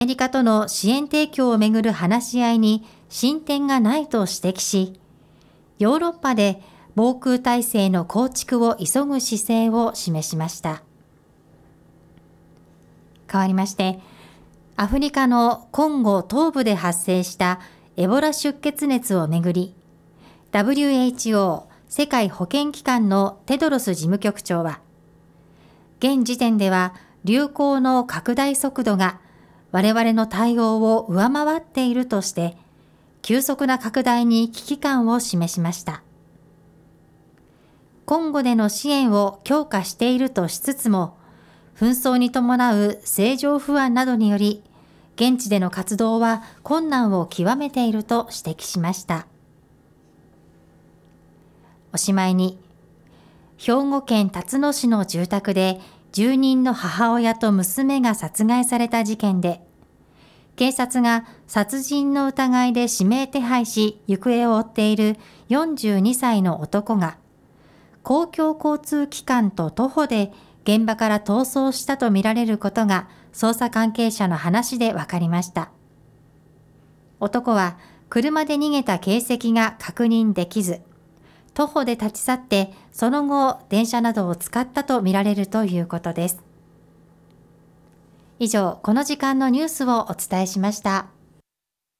アメリカとの支援提供をめぐる話し合いに進展がないと指摘し、ヨーロッパで防空体制の構築を急ぐ姿勢を示しました。変わりまして、アフリカのコンゴ東部で発生したエボラ出血熱をめぐり、WHO 世界保健機関のテドロス事務局長は、現時点では流行の拡大速度が我々の対応を上回っているとして、急速な拡大に危機感を示しました。コンゴでの支援を強化しているとしつつも、紛争に伴う政情不安などにより、現地での活動は困難を極めていると指摘しました。おしまいに、兵庫県辰野市の住宅で住人の母親と娘が殺害された事件で、警察が殺人の疑いで指名手配し行方を追っている42歳の男が、公共交通機関と徒歩で現場から逃走したとみられることが捜査関係者の話で分かりました。男は車で逃げた形跡が確認できず、徒歩で立ち去ってその後電車などを使ったとみられるということです。以上、この時間のニュースをお伝えしました。